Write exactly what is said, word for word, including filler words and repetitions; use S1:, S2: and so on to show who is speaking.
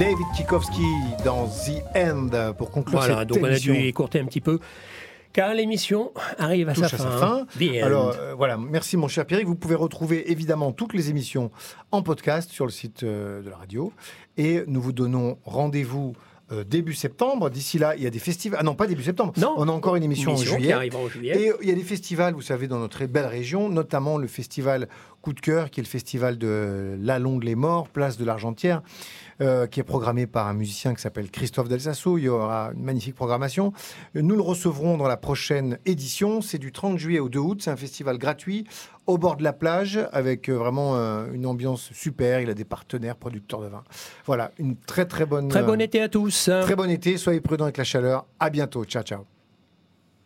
S1: David Kikowski dans The End pour conclure
S2: voilà,
S1: cette
S2: donc
S1: émission.
S2: On a dû écourter un petit peu. Car l'émission arrive à, sa,
S1: à
S2: fin,
S1: sa fin.
S2: The
S1: Alors
S2: End.
S1: euh, voilà, merci mon cher Pierrick. Vous pouvez retrouver évidemment toutes les émissions en podcast sur le site euh, de la radio. Et nous vous donnons rendez-vous euh, début septembre. D'ici là, il y a des festivals. Ah non, pas début septembre.
S2: Non,
S1: on a encore une émission,
S2: émission
S1: en juillet.
S2: qui arrive en juillet.
S1: Et il y a des festivals, vous savez, dans notre très belle région, notamment le festival Coup de cœur, qui est le festival de La Longue-les-Morts, place de l'Argentière. Euh, qui est programmé par un musicien qui s'appelle Christophe Del Sasso. Il y aura une magnifique programmation. Nous le recevrons dans la prochaine édition. C'est du trente juillet au deux août. C'est un festival gratuit au bord de la plage avec euh, vraiment euh, une ambiance super. Il a des partenaires producteurs de vin. Voilà, une très très bonne...
S2: Très bon été à tous.
S1: Très bon été. Soyez prudents avec la chaleur. À bientôt. Ciao, ciao.